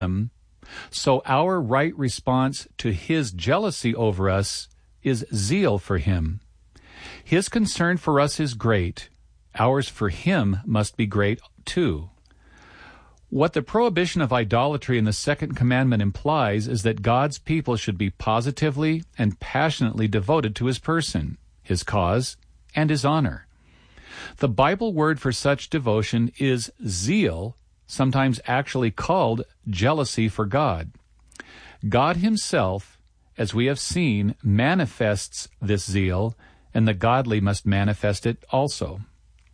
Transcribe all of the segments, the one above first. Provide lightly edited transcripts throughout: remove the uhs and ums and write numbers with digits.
So our right response to his jealousy over us is zeal for him. His concern for us is great. Ours for him must be great too. What the prohibition of idolatry in the second commandment implies is that God's people should be positively and passionately devoted to his person, his cause, and his honor. The Bible word for such devotion is zeal, sometimes actually called jealousy for God. God himself, as we have seen, manifests this zeal, and the godly must manifest it also.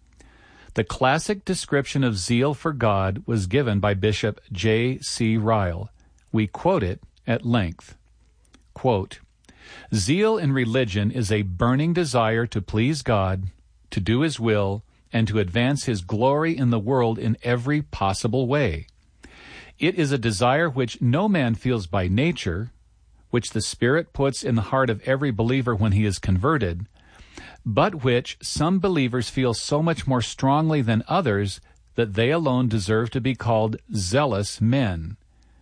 The classic description of zeal for God was given by Bishop J.C. Ryle. We quote it at length. Quote, "Zeal in religion is a burning desire to please God, to do his will, and to advance his glory in the world in every possible way. It is a desire which no man feels by nature, which the Spirit puts in the heart of every believer when he is converted, but which some believers feel so much more strongly than others that they alone deserve to be called zealous men.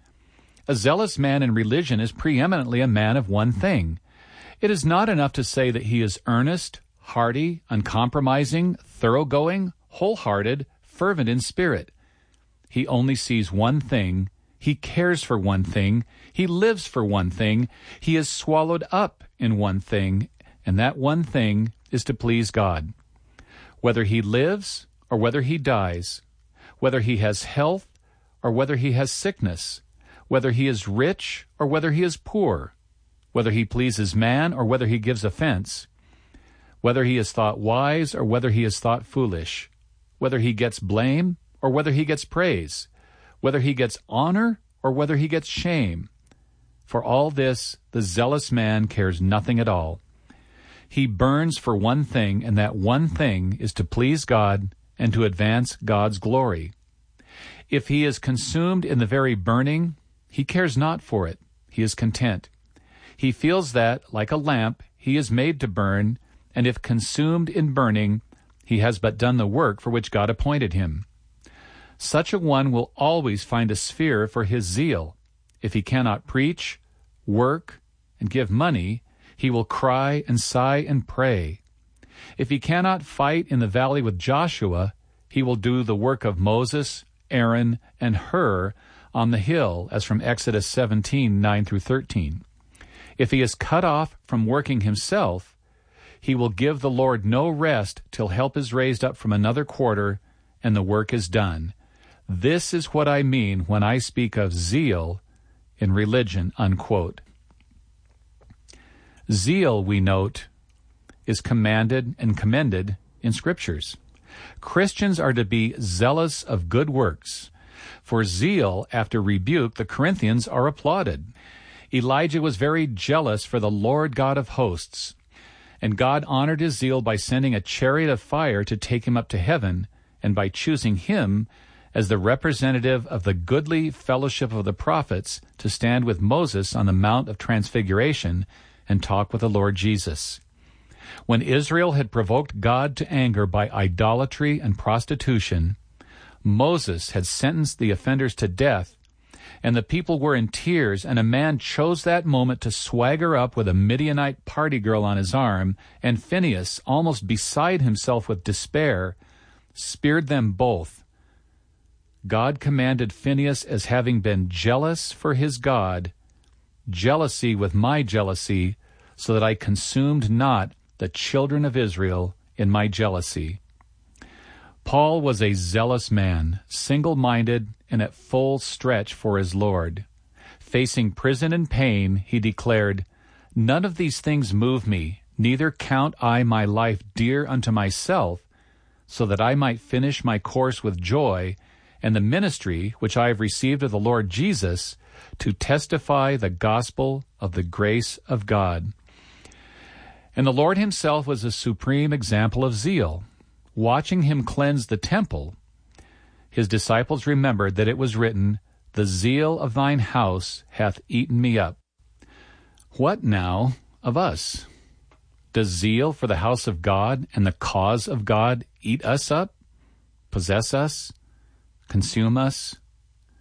A zealous man in religion is preeminently a man of one thing. It is not enough to say that he is earnest, hearty, uncompromising, thoroughgoing, wholehearted, fervent in spirit. He only sees one thing, he cares for one thing, he lives for one thing, he is swallowed up in one thing, and that one thing is to please God. Whether he lives or whether he dies, whether he has health or whether he has sickness, whether he is rich or whether he is poor, whether he pleases man or whether he gives offense, whether he is thought wise or whether he is thought foolish, whether he gets blame or whether he gets praise, whether he gets honor or whether he gets shame. For all this, the zealous man cares nothing at all. He burns for one thing, and that one thing is to please God and to advance God's glory. If he is consumed in the very burning, he cares not for it. He is content. He feels that, like a lamp, he is made to burn, and if consumed in burning, he has but done the work for which God appointed him. Such a one will always find a sphere for his zeal. If he cannot preach, work, and give money, he will cry and sigh and pray. If he cannot fight in the valley with Joshua, he will do the work of Moses, Aaron, and Hur on the hill, as from Exodus 17, 9 through 13. If he is cut off from working himself, he will give the Lord no rest till help is raised up from another quarter and the work is done. This is what I mean when I speak of zeal in religion," unquote. Zeal, we note, is commanded and commended in Scriptures. Christians are to be zealous of good works. For zeal after rebuke, the Corinthians are applauded. Elijah was very jealous for the Lord God of hosts, and God honored his zeal by sending a chariot of fire to take him up to heaven, and by choosing him as the representative of the goodly fellowship of the prophets to stand with Moses on the Mount of Transfiguration and talk with the Lord Jesus. When Israel had provoked God to anger by idolatry and prostitution, Moses had sentenced the offenders to death, and the people were in tears, and a man chose that moment to swagger up with a Midianite party girl on his arm, and Phinehas, almost beside himself with despair, speared them both. God commanded Phinehas as having been jealous for his God, jealousy with my jealousy, so that I consumed not the children of Israel in my jealousy. Paul was a zealous man, single-minded and at full stretch for his Lord. Facing prison and pain, he declared, "None of these things move me, neither count I my life dear unto myself, so that I might finish my course with joy, and the ministry which I have received of the Lord Jesus, to testify the gospel of the grace of God." And the Lord himself was a supreme example of zeal. Watching him cleanse the temple, his disciples remembered that it was written, "The zeal of thine house hath eaten me up." What now of us? Does zeal for the house of God and the cause of God eat us up, possess us, consume us?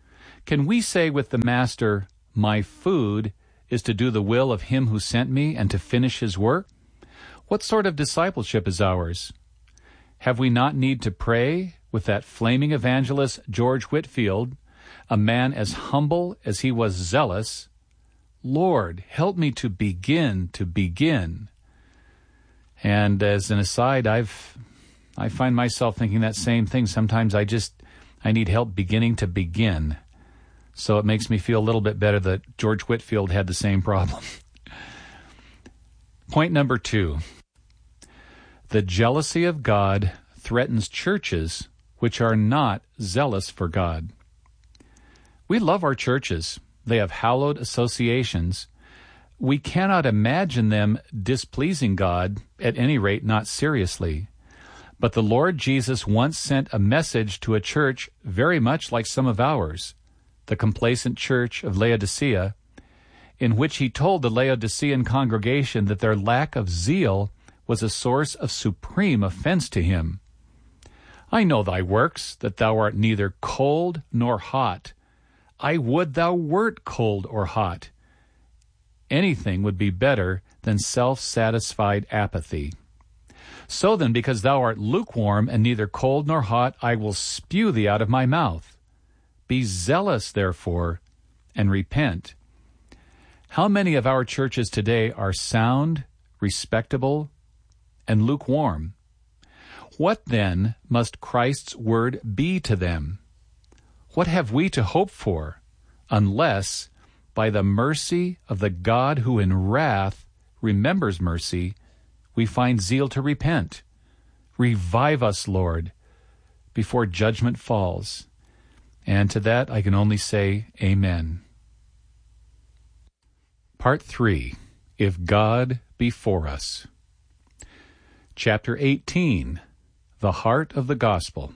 Can we say with the Master, "My food is to do the will of him who sent me and to finish his work"? What sort of discipleship is ours? Have we not need to pray with that flaming evangelist George Whitefield, a man as humble as he was zealous, "Lord, help me to begin. And as an aside, I find myself thinking that same thing. Sometimes I need help beginning to begin. So it makes me feel a little bit better that George Whitefield had the same problem. Point number 2. The jealousy of God threatens churches which are not zealous for God. We love our churches. They have hallowed associations. We cannot imagine them displeasing God, at any rate not seriously. But the Lord Jesus once sent a message to a church very much like some of ours, the complacent church of Laodicea, in which he told the Laodicean congregation that their lack of zeal was a source of supreme offense to him. "I know thy works, that thou art neither cold nor hot. I would thou wert cold or hot." Anything would be better than self-satisfied apathy. "So then, because thou art lukewarm and neither cold nor hot, I will spew thee out of my mouth. Be zealous, therefore, and repent." How many of our churches today are sound, respectable, and lukewarm? What then must Christ's word be to them? What have we to hope for, unless, by the mercy of the God who in wrath remembers mercy, we find zeal to repent? Revive us, Lord, before judgment falls. And to that I can only say, Amen. Part 3. If God be for us. Chapter 18. The Heart of the Gospel.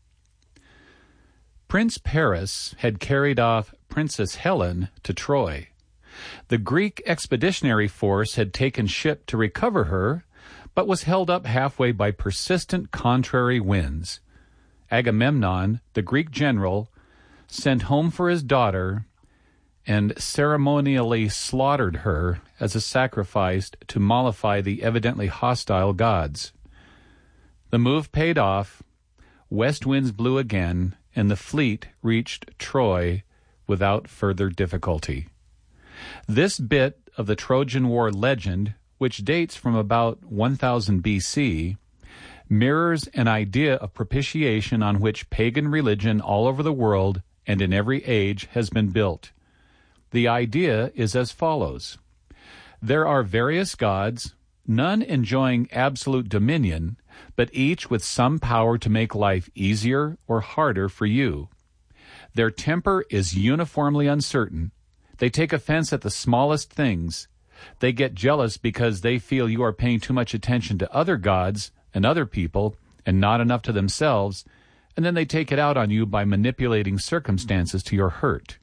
Prince Paris had carried off Princess Helen to Troy. The Greek expeditionary force had taken ship to recover her, but was held up halfway by persistent contrary winds. Agamemnon, the Greek general, sent home for his daughter and ceremonially slaughtered her as a sacrifice to mollify the evidently hostile gods. The move paid off, west winds blew again, and the fleet reached Troy without further difficulty. This bit of the Trojan War legend, which dates from about 1000 BC, mirrors an idea of propitiation on which pagan religion all over the world and in every age has been built. The idea is as follows. There are various gods, none enjoying absolute dominion, but each with some power to make life easier or harder for you. Their temper is uniformly uncertain. They take offense at the smallest things. They get jealous because they feel you are paying too much attention to other gods and other people and not enough to themselves, and then they take it out on you by manipulating circumstances to your hurt.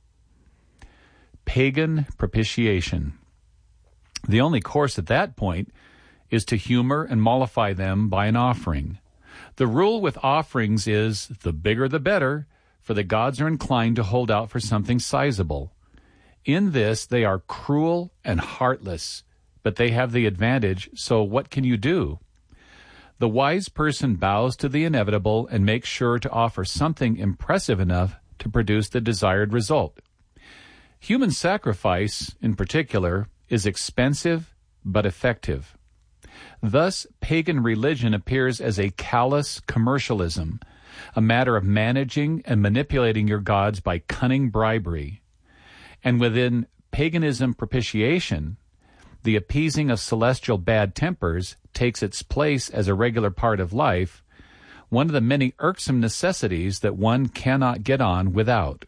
Pagan propitiation. The only course at that point is to humor and mollify them by an offering. The rule with offerings is the bigger the better, for the gods are inclined to hold out for something sizable. In this they are cruel and heartless, but they have the advantage, so what can you do? The wise person bows to the inevitable and makes sure to offer something impressive enough to produce the desired result. Human sacrifice, in particular, is expensive but effective. Thus, pagan religion appears as a callous commercialism, a matter of managing and manipulating your gods by cunning bribery. And within paganism propitiation, the appeasing of celestial bad tempers takes its place as a regular part of life, one of the many irksome necessities that one cannot get on without.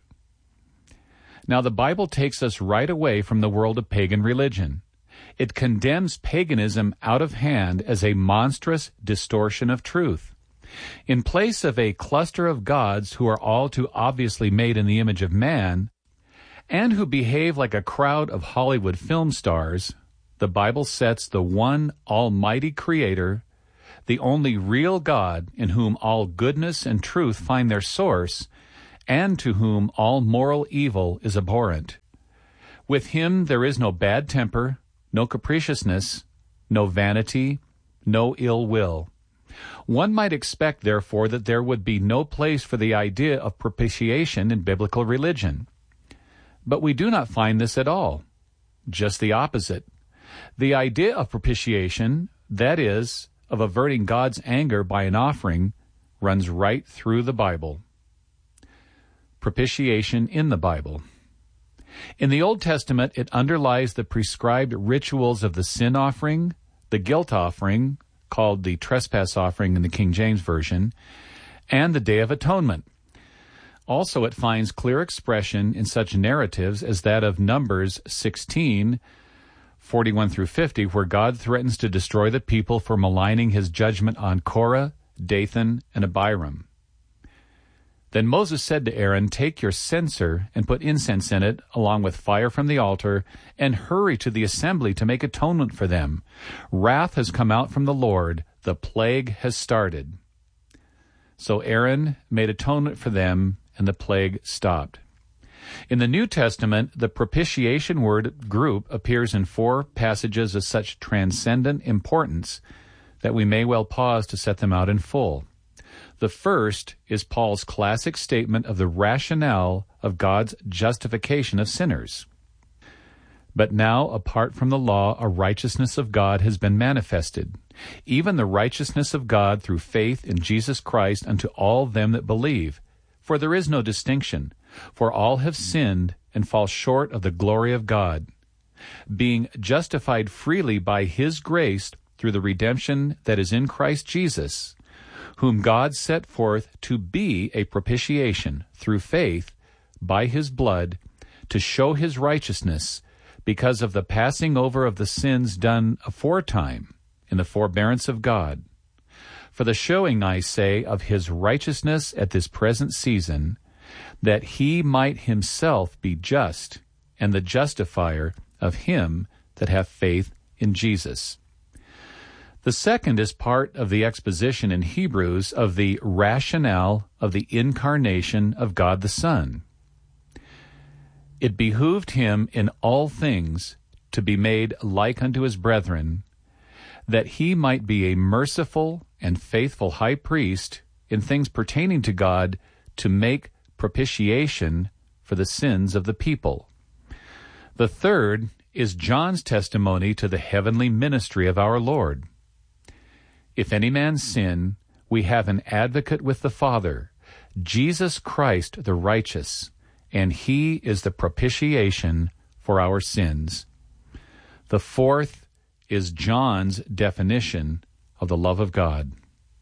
Now, the Bible takes us right away from the world of pagan religion. It condemns paganism out of hand as a monstrous distortion of truth. In place of a cluster of gods who are all too obviously made in the image of man, and who behave like a crowd of Hollywood film stars, the Bible sets the one almighty Creator, the only real God in whom all goodness and truth find their source, and to whom all moral evil is abhorrent. With him there is no bad temper, no capriciousness, no vanity, no ill will. One might expect, therefore, that there would be no place for the idea of propitiation in biblical religion. But we do not find this at all. Just the opposite. The idea of propitiation, that is, of averting God's anger by an offering, runs right through the Bible. Propitiation in the Bible. In the Old Testament, it underlies the prescribed rituals of the sin offering, the guilt offering, called the trespass offering in the King James Version, and the Day of Atonement. Also, it finds clear expression in such narratives as that of Numbers 16, 41 through 50, where God threatens to destroy the people for maligning his judgment on Korah, Dathan, and Abiram. Then Moses said to Aaron, "Take your censer and put incense in it, along with fire from the altar, and hurry to the assembly to make atonement for them. Wrath has come out from the Lord. The plague has started." So Aaron made atonement for them, and the plague stopped. In the New Testament, the propitiation word group appears in 4 passages of such transcendent importance that we may well pause to set them out in full. The first is Paul's classic statement of the rationale of God's justification of sinners. "But now, apart from the law, a righteousness of God has been manifested, even the righteousness of God through faith in Jesus Christ unto all them that believe. For there is no distinction, for all have sinned and fall short of the glory of God, being justified freely by his grace through the redemption that is in Christ Jesus, whom God set forth to be a propitiation through faith by his blood, to show his righteousness, because of the passing over of the sins done aforetime in the forbearance of God. For the showing, I say, of his righteousness at this present season, that he might himself be just, and the justifier of him that hath faith in Jesus." The second is part of the exposition in Hebrews of the rationale of the incarnation of God the Son. "It behooved him in all things to be made like unto his brethren, that he might be a merciful and faithful high priest in things pertaining to God, to make propitiation for the sins of the people." The third is John's testimony to the heavenly ministry of our Lord. "If any man sin, we have an advocate with the Father, Jesus Christ the righteous, and he is the propitiation for our sins." The fourth is John's definition of the love of God.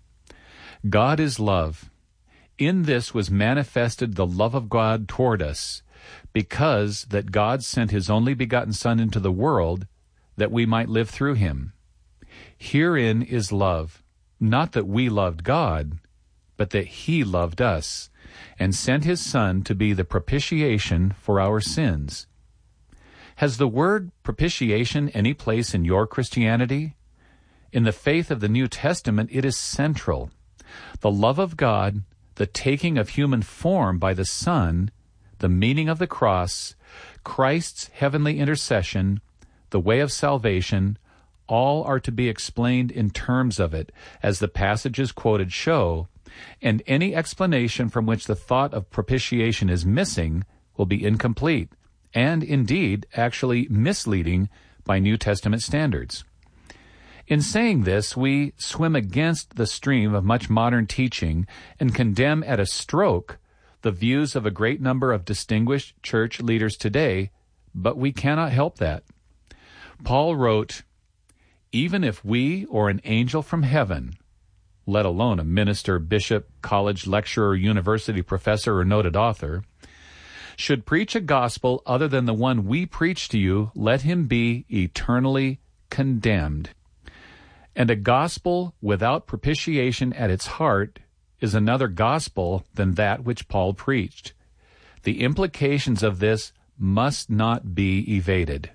God is love. In this was manifested the love of God toward us, because that God sent his only begotten Son into the world, that we might live through him. Herein is love, not that we loved God, but that he loved us, and sent his Son to be the propitiation for our sins. Has the word propitiation any place in your Christianity? In the faith of the New Testament, it is central. The love of God, the taking of human form by the Son, the meaning of the cross, Christ's heavenly intercession, the way of salvation, all are to be explained in terms of it, as the passages quoted show, and any explanation from which the thought of propitiation is missing will be incomplete, and indeed actually misleading by New Testament standards. In saying this, we swim against the stream of much modern teaching and condemn at a stroke the views of a great number of distinguished church leaders today, but we cannot help that. Paul wrote, "Even if we or an angel from heaven, let alone a minister, bishop, college lecturer, university professor, or noted author, should preach a gospel other than the one we preach to you, let him be eternally condemned." And a gospel without propitiation at its heart is another gospel than that which Paul preached. The implications of this must not be evaded.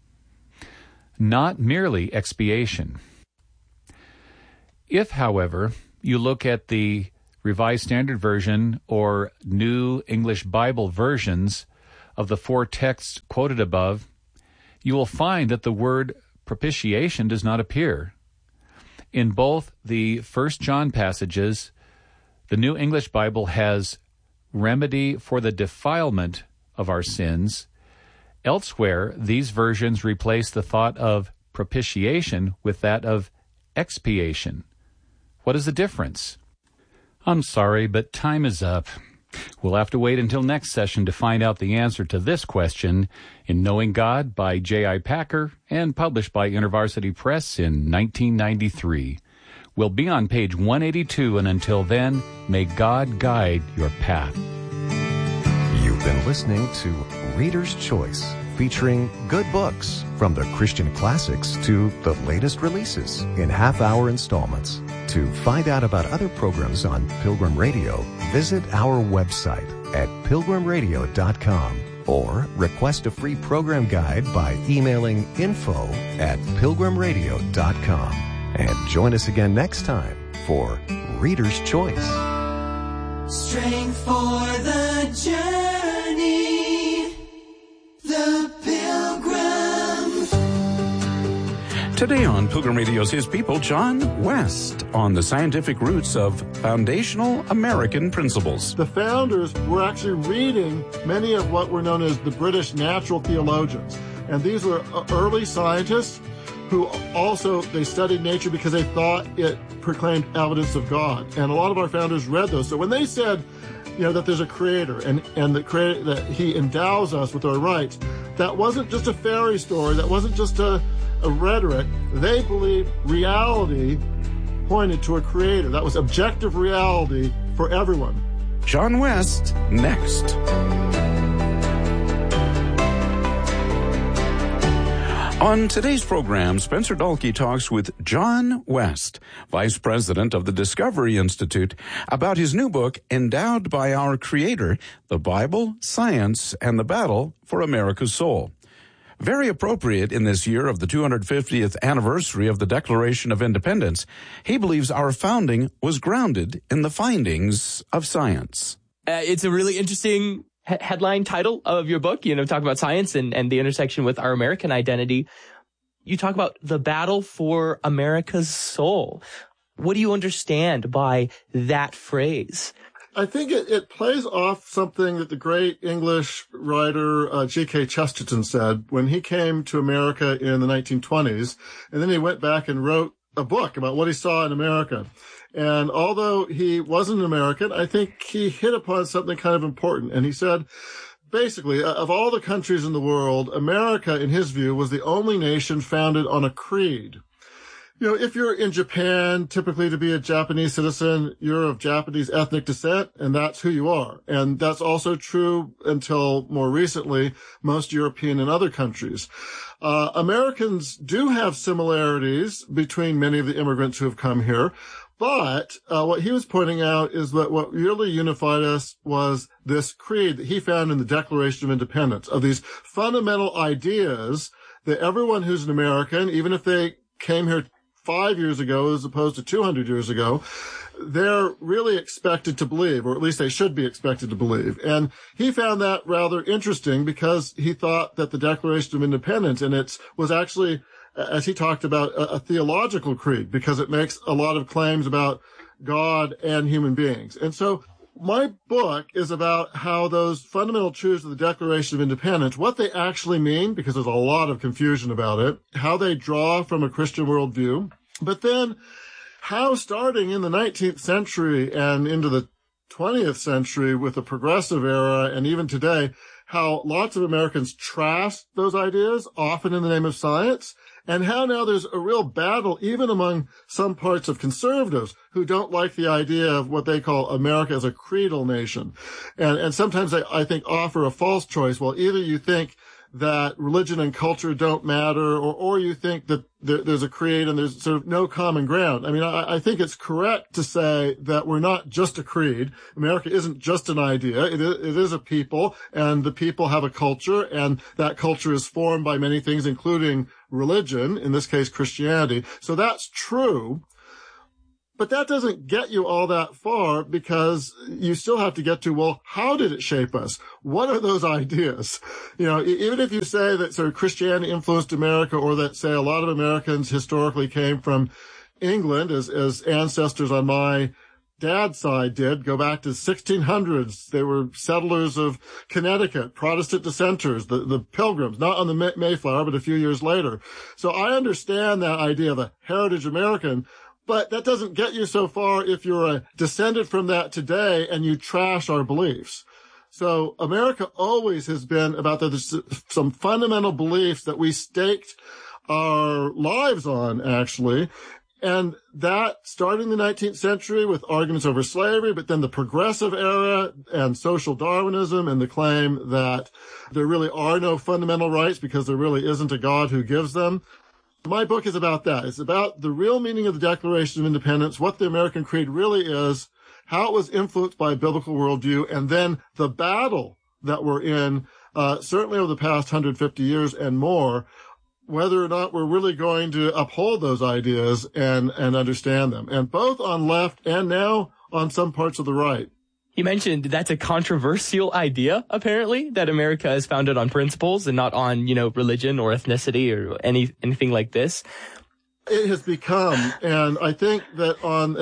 Not merely expiation. If, however, you look at the Revised Standard Version, or New English Bible versions of the 4 texts quoted above, you will find that the word propitiation does not appear. In both the 1 John passages, the New English Bible has remedy for the defilement of our sins. Elsewhere, these versions replace the thought of propitiation with that of expiation. What is the difference? I'm sorry, but time is up. We'll have to wait until next session to find out the answer to this question in Knowing God by J.I. Packer and published by InterVarsity Press in 1993. We'll be on page 182, and until then, may God guide your path. You've been listening to Reader's Choice, featuring good books from the Christian classics to the latest releases in half-hour installments. To find out about other programs on Pilgrim Radio, visit our website at pilgrimradio.com or request a free program guide by emailing info@pilgrimradio.com. And join us again next time for Reader's Choice. Strength for the journey, the Pilgrim. Today on Pilgrim Radio's His People, John West on the scientific roots of foundational American principles. The founders were actually reading many of what were known as the British natural theologians. And these were early scientists who also, they studied nature because they thought it proclaimed evidence of God. And a lot of our founders read those. So when they said, that there's a creator and that he endows us with our rights, that wasn't just a fairy story. That wasn't just a rhetoric. They believed reality pointed to a creator. That was objective reality for everyone. John West, next. On today's program, Spencer Dalkey talks with John West, Vice President of the Discovery Institute, about his new book, Endowed by Our Creator, The Bible, Science, and the Battle for America's Soul. Very appropriate in this year of the 250th anniversary of the Declaration of Independence, he believes our founding was grounded in the findings of science. It's a really interesting headline title of your book, talk about science and the intersection with our American identity. You talk about the battle for America's soul. What do you understand by that phrase? I think it plays off something that the great English writer G.K. Chesterton said when he came to America in the 1920s, and then he went back and wrote a book about what he saw in America. And although he wasn't an American, I think he hit upon something kind of important. And he said, basically, of all the countries in the world, America, in his view, was the only nation founded on a creed. If you're in Japan, typically to be a Japanese citizen, you're of Japanese ethnic descent, and that's who you are. And that's also true until more recently, most European and other countries. Americans do have similarities between many of the immigrants who have come here. But what he was pointing out is that what really unified us was this creed that he found in the Declaration of Independence, of these fundamental ideas that everyone who's an American, even if they came here 5 years ago as opposed to 200 years ago, they're really expected to believe, or at least they should be expected to believe. And he found that rather interesting because he thought that the Declaration of Independence, and it was actually, as he talked about, a theological creed because it makes a lot of claims about God and human beings. And so my book is about how those fundamental truths of the Declaration of Independence, what they actually mean, because there's a lot of confusion about it, how they draw from a Christian worldview, but then how starting in the 19th century and into the 20th century with the progressive era and even today, how lots of Americans trash those ideas, often in the name of science, and how now there's a real battle even among some parts of conservatives who don't like the idea of what they call America as a creedal nation. And sometimes they, I think, offer a false choice. Well, either you think that religion and culture don't matter, or you think that there's a creed and there's sort of no common ground. I mean, I think it's correct to say that we're not just a creed. America isn't just an idea. It is a people, and the people have a culture, and that culture is formed by many things, including religion, in this case Christianity. So that's true. But that doesn't get you all that far, because you still have to get to, well, how did it shape us? What are those ideas? You know, even if you say that sort of Christianity influenced America, or that, say, a lot of Americans historically came from England, as ancestors on my dad's side did, go back to 1600s. They were settlers of Connecticut, Protestant dissenters, the Pilgrims, not on the Mayflower, but a few years later. So I understand that idea of a heritage American, but that doesn't get you so far if you're a descendant from that today and you trash our beliefs. So America always has been about there's some fundamental beliefs that we staked our lives on, actually. And that started in the 19th century with arguments over slavery, but then the progressive era and social Darwinism and the claim that there really are no fundamental rights because there really isn't a God who gives them. My book is about that. It's about the real meaning of the Declaration of Independence, what the American creed really is, how it was influenced by a biblical worldview, and then the battle that we're in, certainly over the past 150 years and more, whether or not we're really going to uphold those ideas and understand them. And both on left and now on some parts of the right. You mentioned that's a controversial idea, apparently, that America is founded on principles and not on, religion or ethnicity or anything like this. It has become, and I think that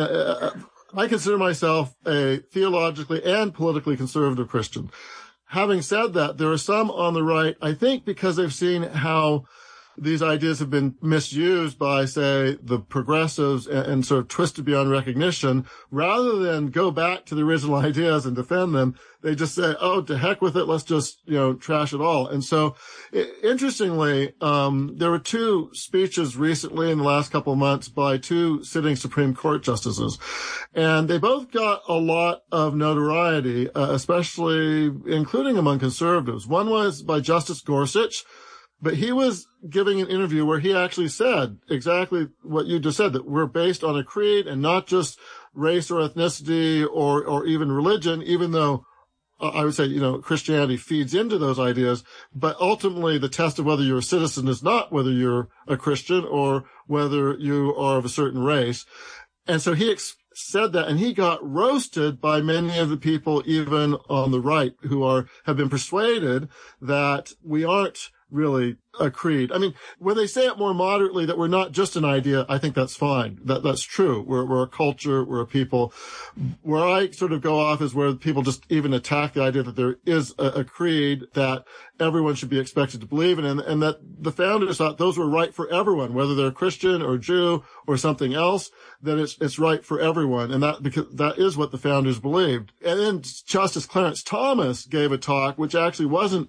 I consider myself a theologically and politically conservative Christian. Having said that, there are some on the right, I think because they've seen how these ideas have been misused by, say, the progressives and sort of twisted beyond recognition. Rather than go back to the original ideas and defend them, they just say, oh, to heck with it, let's just, trash it all. And so, interestingly, there were two speeches recently in the last couple of months by two sitting Supreme Court justices. And they both got a lot of notoriety, especially including among conservatives. One was by Justice Gorsuch, but he was giving an interview where he actually said exactly what you just said, that we're based on a creed and not just race or ethnicity or even religion, even though I would say, Christianity feeds into those ideas. But ultimately, the test of whether you're a citizen is not whether you're a Christian or whether you are of a certain race. And so he said that, and he got roasted by many of the people, even on the right, who have been persuaded that we aren't really a creed. I mean, when they say it more moderately that we're not just an idea, I think that's fine. That's true. We're a culture. We're a people. Where I sort of go off is where people just even attack the idea that there is a creed that everyone should be expected to believe in, and that the founders thought those were right for everyone, whether they're Christian or Jew or something else, that it's right for everyone. And because that is what the founders believed. And then Justice Clarence Thomas gave a talk, which actually wasn't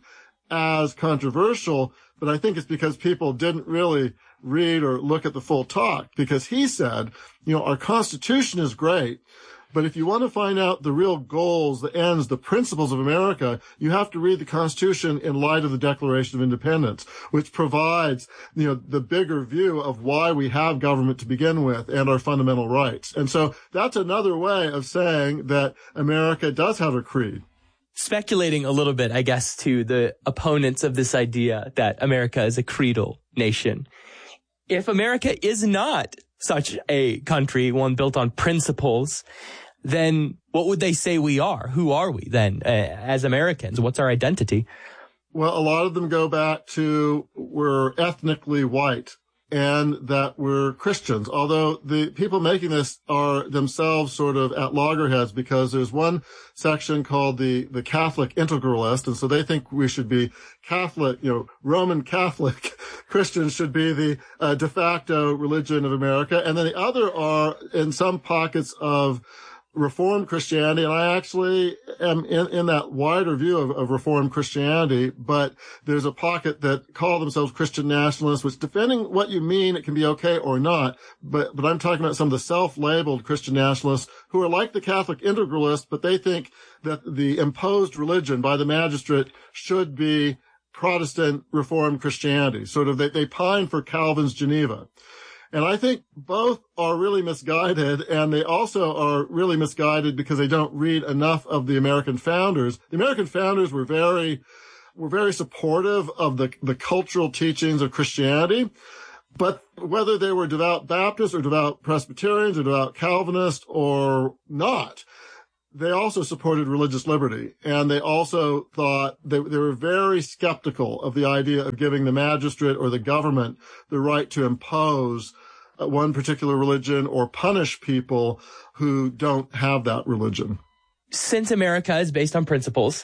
as controversial, but I think it's because people didn't really read or look at the full talk, because he said, our Constitution is great, but if you want to find out the real goals, the ends, the principles of America, you have to read the Constitution in light of the Declaration of Independence, which provides, the bigger view of why we have government to begin with and our fundamental rights. And so that's another way of saying that America does have a creed. Speculating a little bit, I guess, to the opponents of this idea that America is a creedal nation. If America is not such a country, one built on principles, then what would they say we are? Who are we then as Americans? What's our identity? Well, a lot of them go back to we're ethnically white and that we're Christians, although the people making this are themselves sort of at loggerheads, because there's one section called the Catholic Integralist, and so they think we should be Catholic, Roman Catholic Christians should be the de facto religion of America, and then the other are in some pockets of Reformed Christianity, and I actually am in that wider view of Reformed Christianity, but there's a pocket that call themselves Christian nationalists, which, depending what you mean, it can be okay or not, but I'm talking about some of the self-labeled Christian nationalists who are like the Catholic Integralists, but they think that the imposed religion by the magistrate should be Protestant Reformed Christianity. Sort of, they pine for Calvin's Geneva. And I think both are really misguided, and they also are really misguided because they don't read enough of the American founders. The American founders were very supportive of the cultural teachings of Christianity, But whether they were devout Baptists or devout Presbyterians or devout Calvinists or not, they also supported religious liberty. And they also thought they were very skeptical of the idea of giving the magistrate or the government the right to impose one particular religion or punish people who don't have that religion. Since America is based on principles,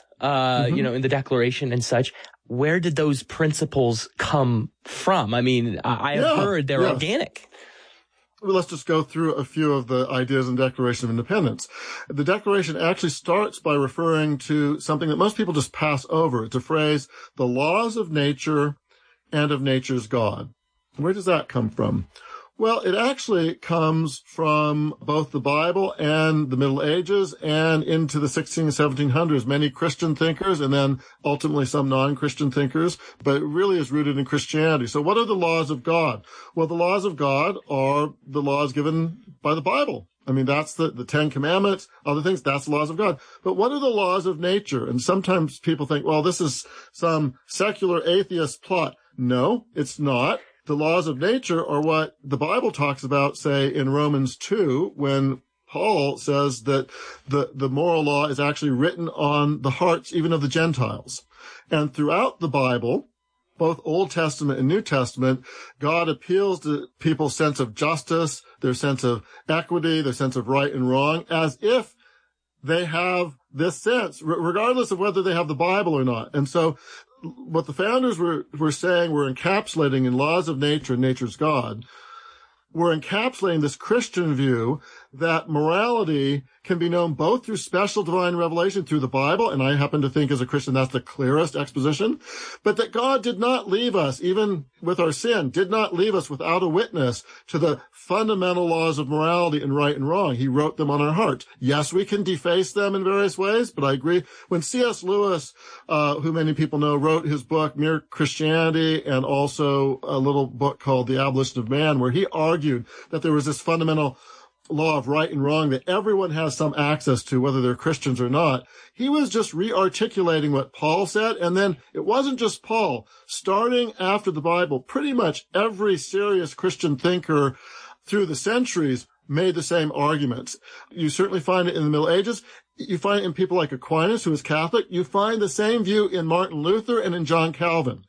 in the Declaration and such, where did those principles come from? I mean, I have heard they're organic. Well, let's just go through a few of the ideas in the Declaration of Independence. The Declaration actually starts by referring to something that most people just pass over. It's a phrase, the laws of nature and of nature's God. Where does that come from? Well, it actually comes from both the Bible and the Middle Ages and into the 1600s and 1700s. Many Christian thinkers and then ultimately some non-Christian thinkers, but it really is rooted in Christianity. So what are the laws of God? Well, the laws of God are the laws given by the Bible. I mean, that's the Ten Commandments, other things, that's the laws of God. But what are the laws of nature? And sometimes people think, well, this is some secular atheist plot. No, it's not. The laws of nature are what the Bible talks about, say, in Romans 2, when Paul says that the moral law is actually written on the hearts even of the Gentiles. And throughout the Bible, both Old Testament and New Testament, God appeals to people's sense of justice, their sense of equity, their sense of right and wrong, as if they have this sense, regardless of whether they have the Bible or not. And so what the founders were saying, were encapsulating in laws of nature and nature's God, were encapsulating this Christian view that morality can be known both through special divine revelation through the Bible, and I happen to think as a Christian that's the clearest exposition, but that God did not leave us, even with our sin, did not leave us without a witness to the fundamental laws of morality and right and wrong. He wrote them on our hearts. Yes, we can deface them in various ways, but I agree. When C.S. Lewis, who many people know, wrote his book, Mere Christianity, and also a little book called The Abolition of Man, where he argued that there was this fundamental law of right and wrong that everyone has some access to, whether they're Christians or not. He was just re-articulating what Paul said. And then it wasn't just Paul. Starting after the Bible, pretty much every serious Christian thinker through the centuries made the same arguments. You certainly find it in the Middle Ages. You find it in people like Aquinas, who was Catholic. You find the same view in Martin Luther and in John Calvin.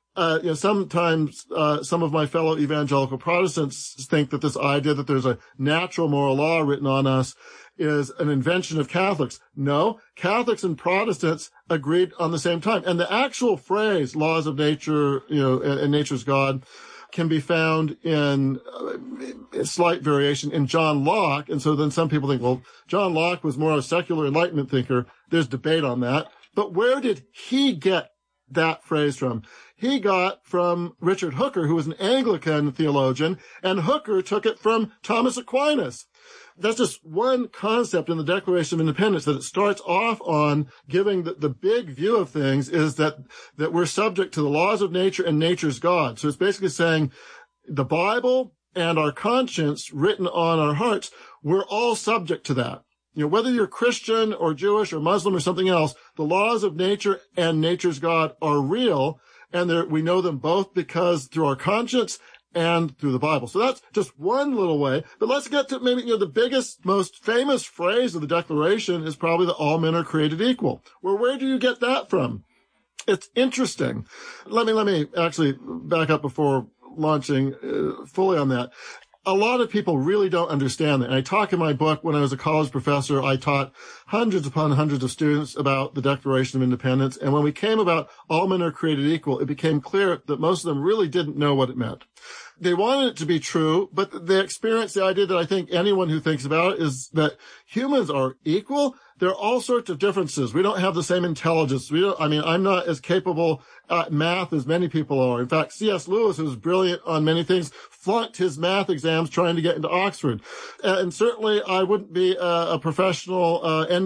Sometimes some of my fellow evangelical Protestants think that this idea that there's a natural moral law written on us is an invention of Catholics. No, Catholics and Protestants agreed on the same time. And the actual phrase, laws of nature, and nature's God, can be found in a slight variation in John Locke. And so then some people think, well, John Locke was more a secular Enlightenment thinker. There's debate on that. But where did he get that phrase from? He got from Richard Hooker, who was an Anglican theologian, and Hooker took it from Thomas Aquinas. That's just one concept in the Declaration of Independence, that it starts off on giving the big view of things is that we're subject to the laws of nature and nature's God. So it's basically saying the Bible and our conscience written on our hearts, we're all subject to that. Whether you're Christian or Jewish or Muslim or something else, the laws of nature and nature's God are real, and we know them both because through our conscience and through the Bible. So that's just one little way. But let's get to maybe, the biggest, most famous phrase of the Declaration is probably that all men are created equal. Well, where do you get that from? It's interesting. Let me actually back up before launching fully on that. A lot of people really don't understand that. And I talk in my book, when I was a college professor, I taught hundreds upon hundreds of students about the Declaration of Independence. And when we came about all men are created equal, it became clear that most of them really didn't know what it meant. They wanted it to be true, but they experienced the idea that I think anyone who thinks about it is that humans are equal. There are all sorts of differences. We don't have the same intelligence. I'm not as capable at math as many people are. In fact, C.S. Lewis, who was brilliant on many things, flunked his math exams trying to get into Oxford. And certainly I wouldn't be a professional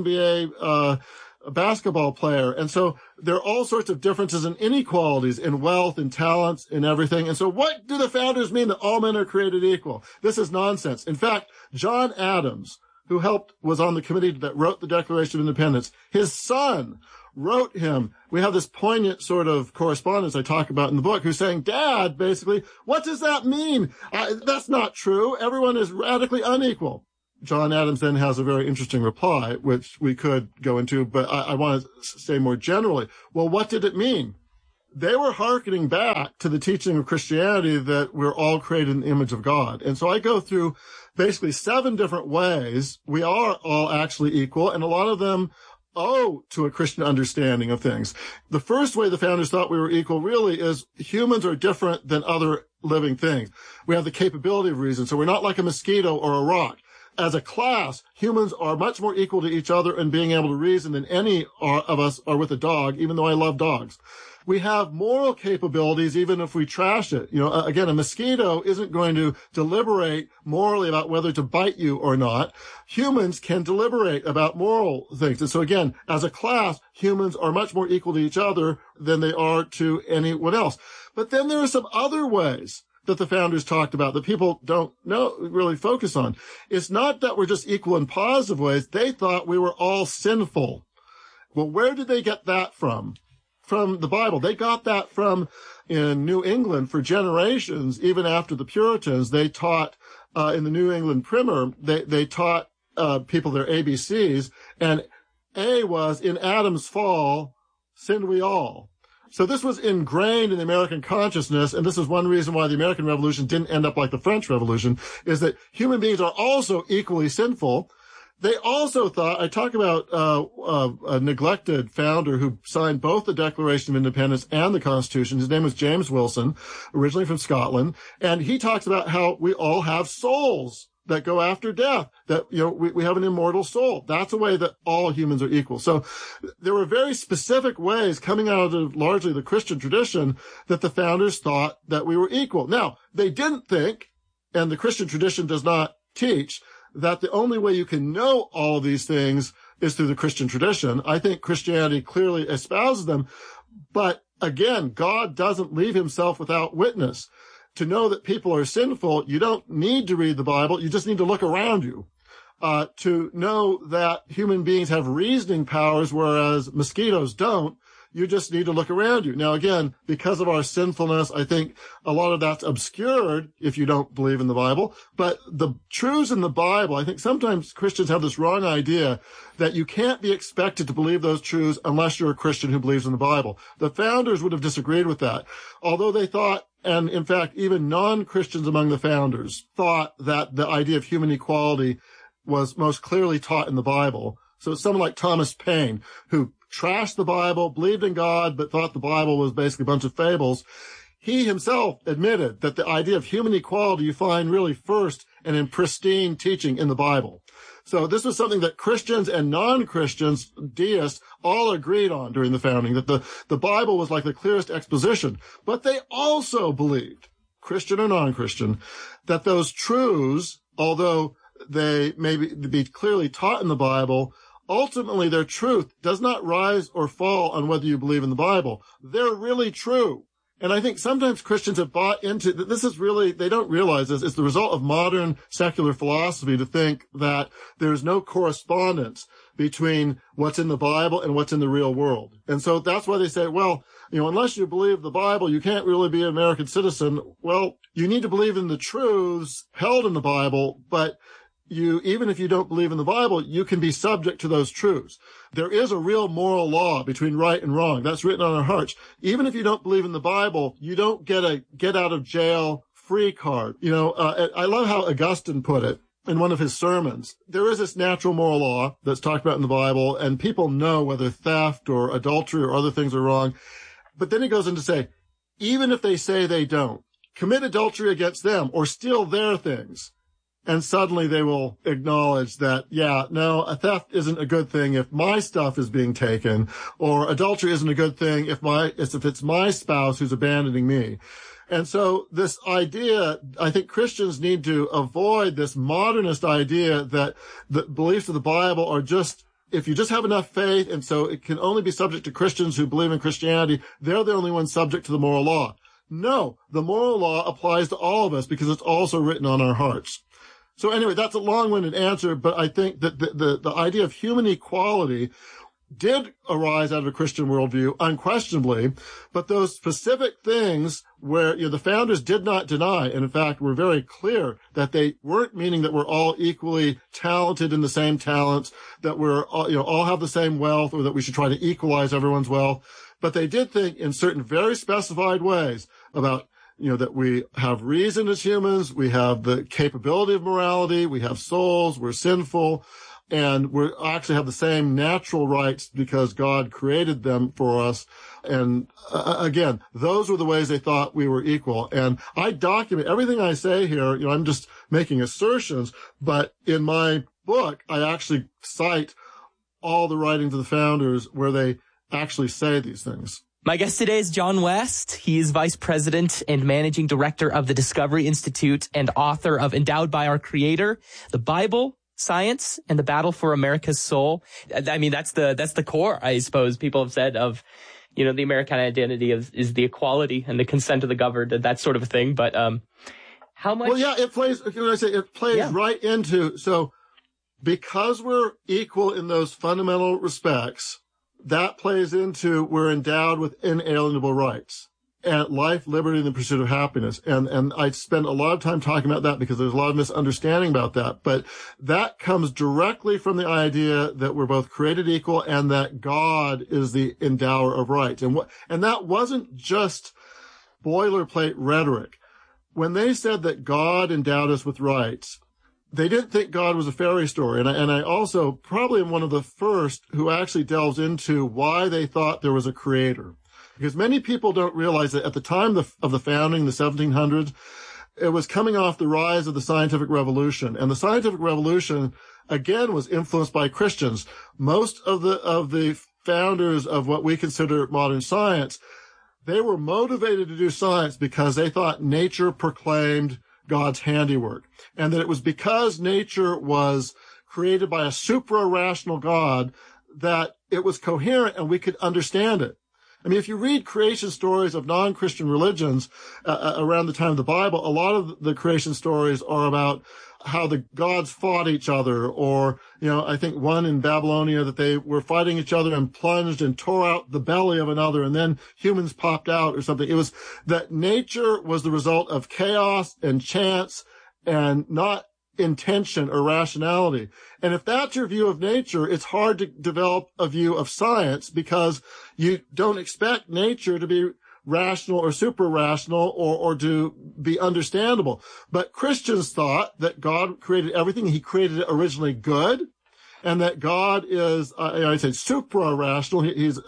NBA basketball player. And so there are all sorts of differences and inequalities in wealth and talents and everything. And so what do the founders mean that all men are created equal? This is nonsense. In fact, John Adams, who was on the committee that wrote the Declaration of Independence, his son wrote him. We have this poignant sort of correspondence I talk about in the book, who's saying, Dad, basically, what does that mean? That's not true. Everyone is radically unequal. John Adams then has a very interesting reply, which we could go into, but I want to say more generally, well, what did it mean? They were hearkening back to the teaching of Christianity that we're all created in the image of God. And so I go through basically 7 different ways we are all actually equal, and a lot of them owe to a Christian understanding of things. The first way the founders thought we were equal really is humans are different than other living things. We have the capability of reason, so we're not like a mosquito or a rock. As a class, humans are much more equal to each other in being able to reason than any of us are with a dog, even though I love dogs. We have moral capabilities even if we trash it. Again, a mosquito isn't going to deliberate morally about whether to bite you or not. Humans can deliberate about moral things. And so again, as a class, humans are much more equal to each other than they are to anyone else. But then there are some other ways that the founders talked about that people don't really focus on. It's not that we're just equal in positive ways. They thought we were all sinful. Well, where did they get that from? From the Bible. They got that from in New England for generations. Even after the Puritans, they taught in the New England Primer, they taught people their ABCs, and A was, in Adam's fall, sinned we all. So this was ingrained in the American consciousness, and this is one reason why the American Revolution didn't end up like the French Revolution, is that human beings are also equally sinful. They also thought, I talk about a neglected founder who signed both the Declaration of Independence and the Constitution. His name was James Wilson, originally from Scotland. And he talks about how we all have souls that go after death, that, we have an immortal soul. That's a way that all humans are equal. So there were very specific ways coming out of largely the Christian tradition that the founders thought that we were equal. Now, they didn't think, and the Christian tradition does not teach, that the only way you can know all of these things is through the Christian tradition. I think Christianity clearly espouses them. But again, God doesn't leave himself without witness. To know that people are sinful, you don't need to read the Bible. You just need to look around you. To know that human beings have reasoning powers, whereas mosquitoes don't, you just need to look around you. Now, again, because of our sinfulness, I think a lot of that's obscured if you don't believe in the Bible. But the truths in the Bible, I think sometimes Christians have this wrong idea that you can't be expected to believe those truths unless you're a Christian who believes in the Bible. The founders would have disagreed with that. Although they thought, and in fact, even non-Christians among the founders thought that the idea of human equality was most clearly taught in the Bible. So someone like Thomas Paine, who trashed the Bible, believed in God, but thought the Bible was basically a bunch of fables. He himself admitted that the idea of human equality you find really first and in pristine teaching in the Bible. So this was something that Christians and non-Christians, deists, all agreed on during the founding, that the Bible was like the clearest exposition. But they also believed, Christian or non-Christian, that those truths, although they may be clearly taught in the Bible, ultimately their truth does not rise or fall on whether you believe in the Bible. They're really true. And I think sometimes Christians have bought into that. This is really, they don't realize this. It's the result of modern secular philosophy to think that there's no correspondence between what's in the Bible and what's in the real world. And so that's why they say, well, unless you believe the Bible, you can't really be an American citizen. Well, you need to believe in the truths held in the Bible, but even if you don't believe in the Bible, you can be subject to those truths. There is a real moral law between right and wrong. That's written on our hearts. Even if you don't believe in the Bible, you don't get a get out of jail free card. I love how Augustine put it in one of his sermons. There is this natural moral law that's talked about in the Bible, and people know whether theft or adultery or other things are wrong. But then he goes on to say, even if they say they don't, commit adultery against them or steal their things, and suddenly they will acknowledge that, a theft isn't a good thing if my stuff is being taken, or adultery isn't a good thing if it's my spouse who's abandoning me. And so this idea, I think Christians need to avoid this modernist idea that the beliefs of the Bible are just, if you just have enough faith, and so it can only be subject to Christians who believe in Christianity, they're the only ones subject to the moral law. No, the moral law applies to all of us because it's also written on our hearts. So anyway, that's a long-winded answer, but I think that the idea of human equality did arise out of a Christian worldview, unquestionably, but those specific things where the founders did not deny, and in fact were very clear that they weren't meaning that we're all equally talented in the same talents, that we're all, all have the same wealth, or that we should try to equalize everyone's wealth. But they did think in certain very specified ways about that we have reason as humans, we have the capability of morality, we have souls, we're sinful, and we actually have the same natural rights because God created them for us. And again, those were the ways they thought we were equal. And I document everything I say here. I'm just making assertions, but in my book, I actually cite all the writings of the founders where they actually say these things. My guest today is John West. He is Vice President and Managing Director of the Discovery Institute and author of Endowed by Our Creator, the Bible, Science, and the Battle for America's Soul. I mean, that's the core, I suppose, people have said of, the American identity is the equality and the consent of the governed, and that sort of a thing. But, how much? Well, yeah, it plays right into, so because we're equal in those fundamental respects, that plays into we're endowed with inalienable rights and life, liberty, and the pursuit of happiness. And I spend a lot of time talking about that because there's a lot of misunderstanding about that. But that comes directly from the idea that we're both created equal and that God is the endower of rights. And that wasn't just boilerplate rhetoric. When they said that God endowed us with rights, they didn't think God was a fairy story. And I also probably am one of the first who actually delves into why they thought there was a creator. Because many people don't realize that at the time of the founding, the 1700s, it was coming off the rise of the scientific revolution. And the scientific revolution, again, was influenced by Christians. Most of the founders of what we consider modern science, they were motivated to do science because they thought nature proclaimed God's handiwork. And that it was because nature was created by a supra-rational God that it was coherent and we could understand it. I mean, if you read creation stories of non-Christian religions around the time of the Bible, a lot of the creation stories are about how the gods fought each other, or, I think one in Babylonia that they were fighting each other and plunged and tore out the belly of another, and then humans popped out or something. It was that nature was the result of chaos and chance and not intention or rationality. And if that's your view of nature, it's hard to develop a view of science because you don't expect nature to be rational or super-rational or to be understandable. But Christians thought that God created everything. He created it originally good, and that God is, I say supra-rational.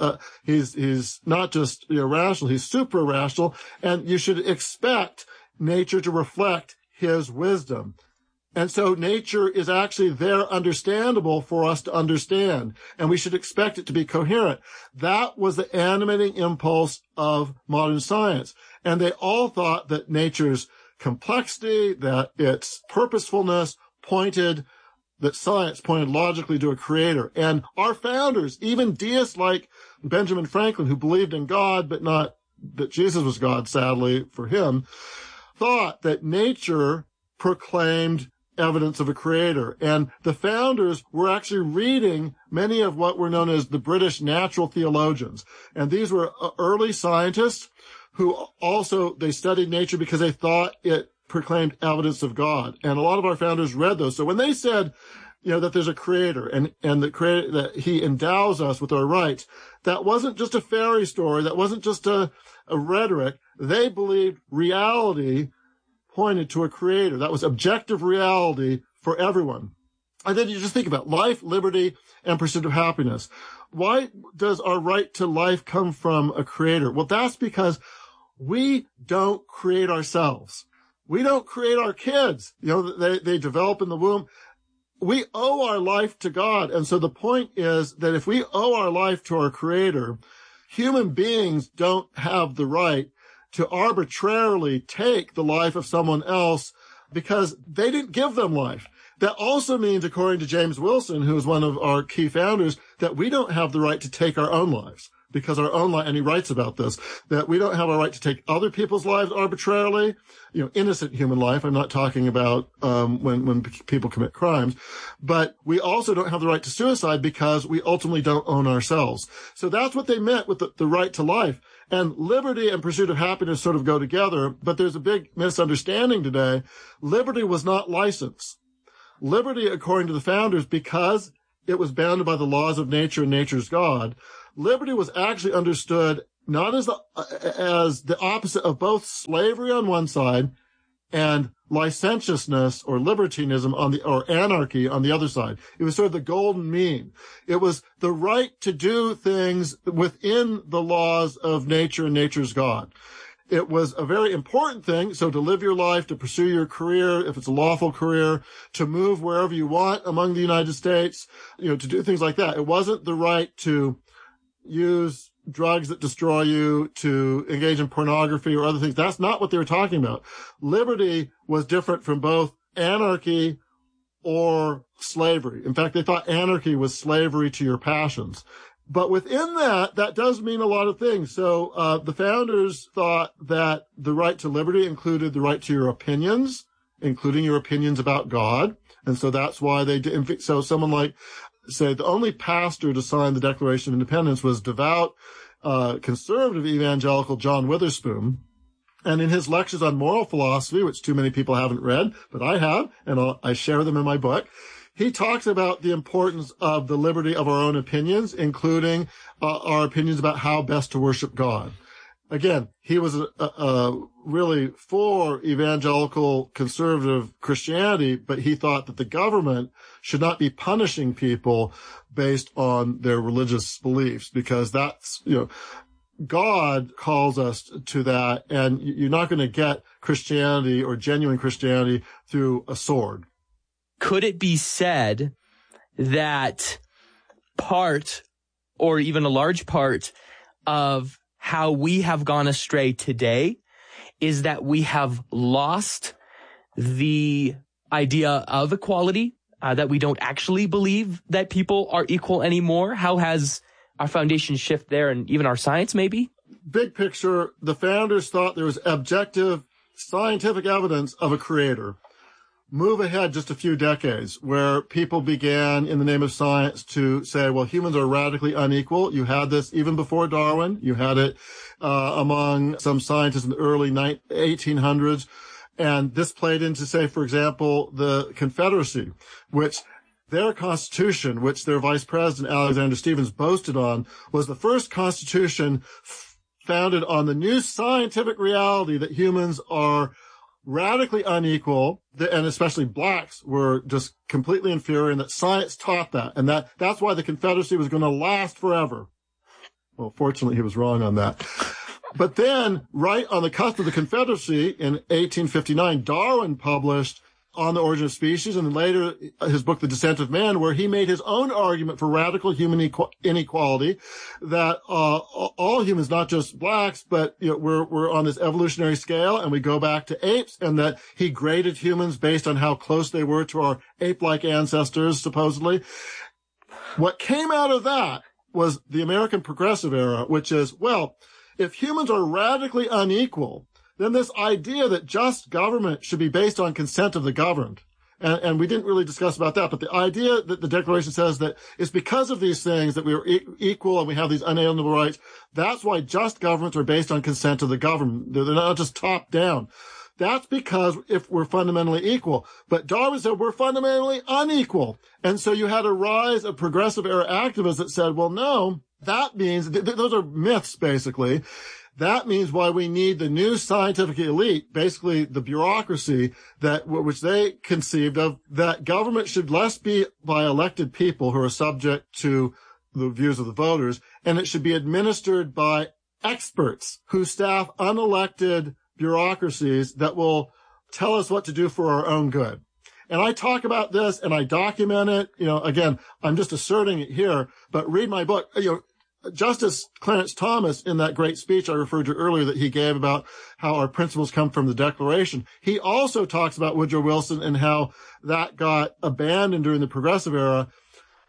He's not just rational, he's supra-rational, and you should expect nature to reflect his wisdom. And so nature is actually there understandable for us to understand, and we should expect it to be coherent. That was the animating impulse of modern science. And they all thought that nature's complexity, that its purposefulness that science pointed logically to a creator. And our founders, even deists like Benjamin Franklin, who believed in God, but not that Jesus was God, sadly for him, thought that nature proclaimed evidence of a creator. And the founders were actually reading many of what were known as the British natural theologians. And these were early scientists who also, they studied nature because they thought it proclaimed evidence of God. And a lot of our founders read those. So when they said, that there's a creator and the creator, that he endows us with our rights, that wasn't just a fairy story. That wasn't just a rhetoric. They believed reality pointed to a creator. That was objective reality for everyone. And then you just think about life, liberty, and pursuit of happiness. Why does our right to life come from a creator? Well, that's because we don't create ourselves. We don't create our kids. They develop in the womb. We owe our life to God. And so the point is that if we owe our life to our creator, human beings don't have the right to arbitrarily take the life of someone else because they didn't give them life. That also means, according to James Wilson, who is one of our key founders, that we don't have the right to take our own lives because our own life, and he writes about this, that we don't have a right to take other people's lives arbitrarily, innocent human life. I'm not talking about when people commit crimes, but we also don't have the right to suicide because we ultimately don't own ourselves. So that's what they meant with the right to life. And liberty and pursuit of happiness sort of go together, but there's a big misunderstanding today. Liberty was not license. Liberty, according to the founders, because it was bounded by the laws of nature and nature's God, liberty was actually understood not as the opposite of both slavery on one side and licentiousness or libertinism or anarchy on the other side. It was sort of the golden mean. It was the right to do things within the laws of nature and nature's God. It was a very important thing. So to live your life, to pursue your career, if it's a lawful career, to move wherever you want among the United States, to do things like that. It wasn't the right to use drugs that destroy you, to engage in pornography or other things. That's not what they were talking about. Liberty was different from both anarchy or slavery. In fact, they thought anarchy was slavery to your passions. But within that does mean a lot of things. So the founders thought that the right to liberty included the right to your opinions, including your opinions about God. And so that's why they did. So someone like, say, the only pastor to sign the Declaration of Independence was devout, conservative evangelical John Witherspoon. And in his lectures on moral philosophy, which too many people haven't read, but I have, and I share them in my book, he talks about the importance of the liberty of our own opinions, including our opinions about how best to worship God. Again, he was really for evangelical conservative Christianity, but he thought that the government should not be punishing people based on their religious beliefs, because that's, God calls us to that, and you're not going to get Christianity or genuine Christianity through a sword. Could it be said that part, or even a large part, of how we have gone astray today is that we have lost the idea of equality, that we don't actually believe that people are equal anymore? How has our foundation shift there, and even our science maybe? Big picture, the founders thought there was objective scientific evidence of a creator. Move ahead just a few decades where people began in the name of science to say, well, humans are radically unequal. You had this even before Darwin. You had it among some scientists in the early 1800s. And this played into, say, for example, the Confederacy, which their constitution, which their vice president, Alexander Stephens, boasted on, was the first constitution founded on the new scientific reality that humans are radically unequal, and especially blacks were just completely inferior, and that science taught that. And that's why the Confederacy was going to last forever. Well, fortunately, he was wrong on that. But then, right on the cusp of the Confederacy, in 1859, Darwin published On the Origin of Species, and later his book, The Descent of Man, where he made his own argument for radical human inequality, that all humans, not just blacks, but we're on this evolutionary scale, and we go back to apes, and that he graded humans based on how close they were to our ape-like ancestors, supposedly. What came out of that was the American Progressive Era, which is, well, if humans are radically unequal, then this idea that just government should be based on consent of the governed. And we didn't really discuss about that, but the idea that the Declaration says that it's because of these things that we are equal and we have these unalienable rights. That's why just governments are based on consent of the government. They're not just top down. That's because if we're fundamentally equal. But Darwin said we're fundamentally unequal. And so you had a rise of progressive era activists that said, well, no, that means, those are myths, basically. That means why we need the new scientific elite, basically the bureaucracy which they conceived of, that government should less be by elected people who are subject to the views of the voters, and it should be administered by experts who staff unelected bureaucracies that will tell us what to do for our own good. And I talk about this and I document it. Again, I'm just asserting it here, but read my book. Justice Clarence Thomas, in that great speech I referred to earlier that he gave about how our principles come from the Declaration, he also talks about Woodrow Wilson and how that got abandoned during the Progressive Era.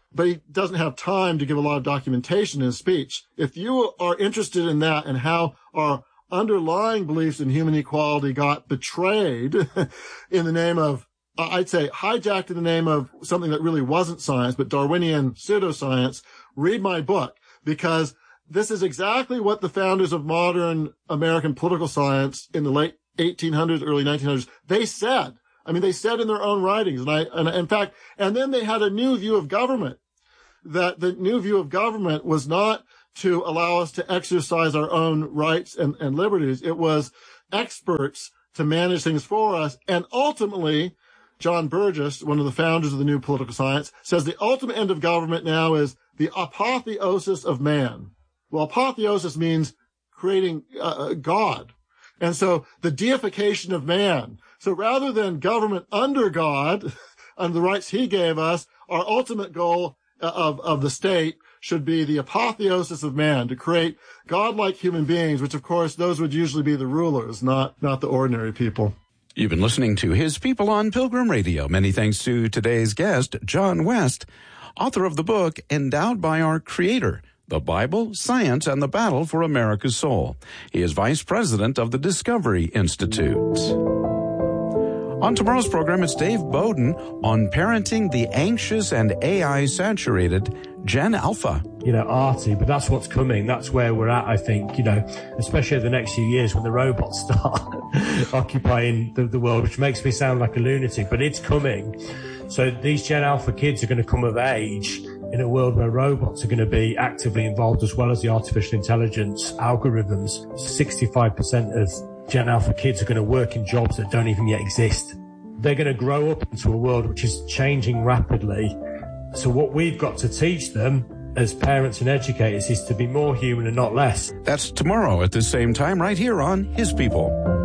but he doesn't have time to give a lot of documentation in his speech. If you are interested in that and how our underlying beliefs in human equality got betrayed in the name of, I'd say hijacked in the name of something that really wasn't science, but Darwinian pseudoscience, read my book, because this is exactly what the founders of modern American political science in the late 1800s, early 1900s, they said. I mean, they said in their own writings, and then they had a new view of government, that the new view of government was not to allow us to exercise our own rights and liberties. It was experts to manage things for us. And ultimately, John Burgess, one of the founders of the new political science, says the ultimate end of government now is the apotheosis of man. Well, apotheosis means creating God. And so the deification of man. So rather than government under God and the rights he gave us, our ultimate goal of the state should be the apotheosis of man, to create godlike human beings, which of course those would usually be the rulers, not the ordinary people. You've been listening to His People on Pilgrim Radio. Many thanks to today's guest, John West, author of the book Endowed by Our Creator, The Bible, Science, and the Battle for America's Soul. He is vice president of the Discovery Institute. On tomorrow's program, it's Dave Bowden on parenting the anxious and AI-saturated Gen Alpha. Arty, but that's what's coming. That's where we're at, I think, especially over the next few years when the robots start occupying the world, which makes me sound like a lunatic, but it's coming. So these Gen Alpha kids are going to come of age in a world where robots are going to be actively involved, as well as the artificial intelligence algorithms. 65% of Gen Alpha kids are going to work in jobs that don't even yet exist. They're going to grow up into a world which is changing rapidly. So what we've got to teach them as parents and educators is to be more human and not less. That's tomorrow at the same time right here on His People.